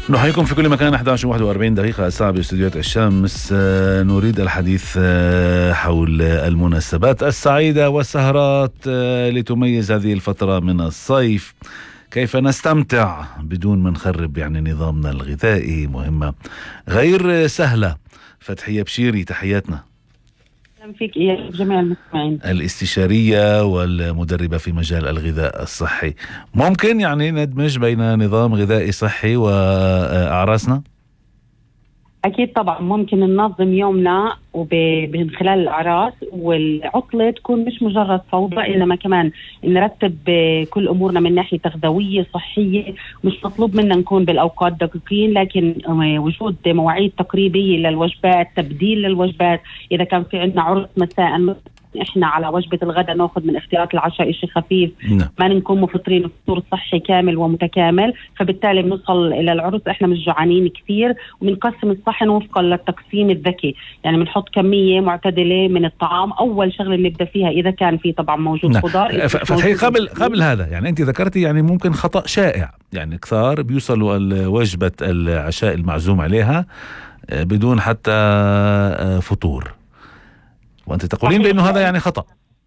نحييكم في كل مكان. 11:41 دقيقة الساعة باستديوهات الشمس. نريد الحديث حول المناسبات السعيدة والسهرات لتميز هذه الفترة من الصيف. كيف نستمتع بدون ما نخرب نظامنا الغذائي؟ مهمة غير سهلة. فتحية بشيري، تحياتنا. فيك يا جميع المستمعين. الاستشارية والمدربة في مجال الغذاء الصحي. ممكن ندمج بين نظام غذائي صحي وأعراسنا؟ أكيد طبعا ممكن ننظم يومنا من خلال الأعراس، والعطلة تكون مش مجرد فوضى، إنما كمان نرتب كل أمورنا من ناحية تغذوية صحية. مش مطلوب منا نكون بالأوقات دقيقين، لكن وجود مواعيد تقريبية للوجبات، تبديل للوجبات. إذا كان في عندنا عرس مساء، احنا على وجبة الغداء ناخذ من اختيارات العشاء شيء خفيف، ما نكون مفطرين فطور صحي كامل ومتكامل، فبالتالي بنوصل الى العرس احنا مش جوعانين كثير. وبنقسم الصحن وفقا للتقسيم الذكي، بنحط كمية معتدلة من الطعام. اول شغلة بنبدا فيها اذا كان في طبعا موجود خضار. فتحي قبل هذا انت ذكرتي ممكن خطأ شائع، كثار بيوصلوا وجبة العشاء المعزوم عليها بدون حتى فطور، وأنت تقولين بأنه هذا خطأ.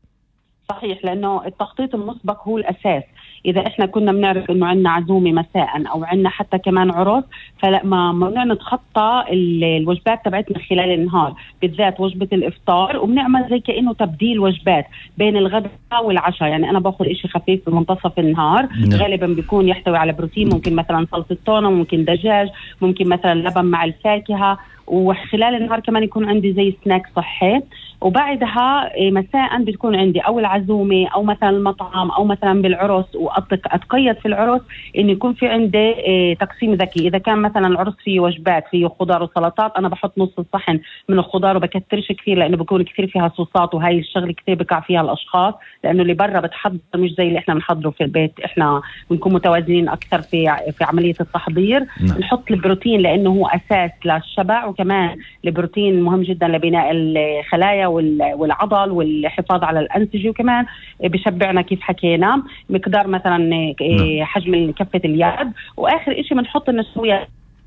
صحيح، لأنه التخطيط المسبق هو الأساس. إذا إحنا كنا بنعرف إنه عنا عزومة مساء أو عنا حتى كمان عرس، فلا ما نتخطى الوجبات تبعتنا خلال النهار، بالذات وجبة الإفطار، وبنعمل زي كأنه تبديل وجبات بين الغداء والعشاء. أنا باخذ إشي خفيف في منتصف النهار، غالبا بيكون يحتوي على بروتين، ممكن مثلا سلطة تونة، ممكن دجاج، ممكن مثلا لبن مع الفاكهة، وخلال النهار كمان يكون عندي زي سناك صحي. وبعدها مساء بتكون عندي أو العزومة أو مثلا المطعم أو مثلا بالعرس، وأتقيد في العرس إن يكون في عندي تقسيم ذكي. إذا كان مثلا العرس فيه وجبات فيه خضار وسلطات، أنا بحط نص الصحن من الخضار وبكترش كثير، لأنه بيكون كثير فيها صوصات، وهي الشغل كثير بقع فيها الأشخاص، لأنه اللي برا بتحضر مش زي اللي إحنا بنحضره في البيت. إحنا بنكون متوازنين أكثر في عملية التحضير. نحط البروتين لأنه هو أساس للشبع، وكمان البروتين مهم جدا لبناء الخلايا والعضل والحفاظ على الأنسجة، وكمان بشبعنا كيف حكينا. مقدار مثلا حجم كفة اليد. وآخر إشي بنحط النشويات،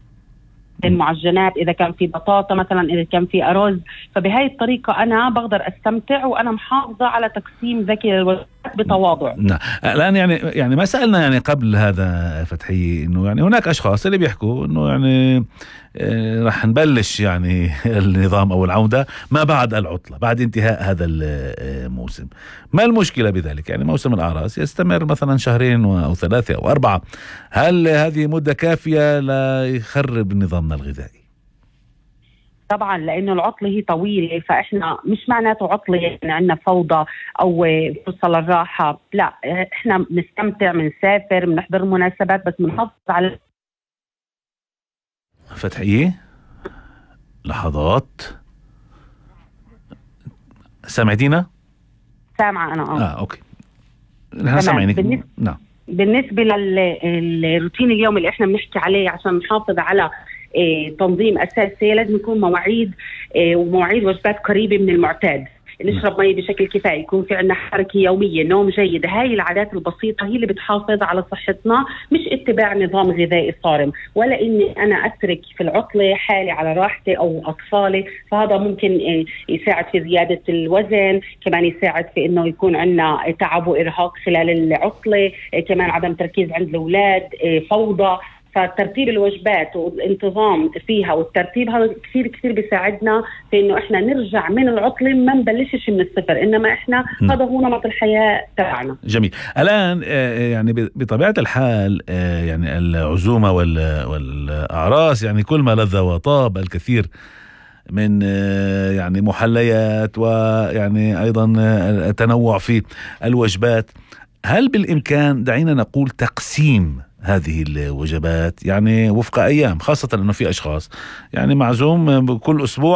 المعجنات، إذا كان في بطاطا مثلا، إذا كان في أرز. فبهاي الطريقة أنا بقدر أستمتع وأنا محافظة على تقسيم ذكي للوجبات بتواضع. نعم. الآن ما سألنا قبل هذا فتحي إنه هناك أشخاص اللي بيحكوا إنه رح نبلش النظام أو العودة ما بعد العطلة، بعد انتهاء هذا الموسم. ما المشكلة بذلك؟ موسم الأعراس يستمر مثلا شهرين أو 3 أو 4. هل هذه مدة كافية لا يخرب نظامنا الغذائي؟ طبعا، لأنه العطلة هي طويلة، فإحنا مش معناته عطلة عندنا فوضى أو فرصة للراحة. لا، إحنا بنستمتع، بنسافر، بنحضر مناسبات، بس بنحافظ على. فتحية لحظات، سامعتينا؟ سامعة أنا. أوكي، نحن سامعينك. نعم. بالنسبة للروتين اليومي اللي إحنا بنحكي عليه، عشان نحافظ على تنظيم أساسي، لازم يكون مواعيد ومواعيد وجبات قريبة من المعتاد. نشرب مي بشكل كفاية، يكون في عندنا حركة يومية، نوم جيد. هاي العادات البسيطة هي اللي بتحافظ على صحتنا، مش اتباع نظام غذائي صارم، ولا إني أنا أترك في العطلة حالي على راحتي أو أطفالي. فهذا ممكن يساعد في زيادة الوزن، كمان يساعد في إنه يكون عندنا تعب وإرهاق خلال العطلة، كمان عدم تركيز عند الأولاد، فوضى. فترتيب الوجبات والانتظام فيها والترتيب هذا كثير كثير بيساعدنا في انه احنا نرجع من العطله ما نبلشش من الصفر، انما احنا هذا هو نمط الحياه تبعنا. جميل. الان بطبيعه الحال العزومه والاعراس كل ما لذ وطاب، الكثير من محليات، ايضا التنوع في الوجبات. هل بالامكان، دعينا نقول، تقسيم هذه الوجبات وفق أيام، خاصة أنه في أشخاص معزوم كل أسبوع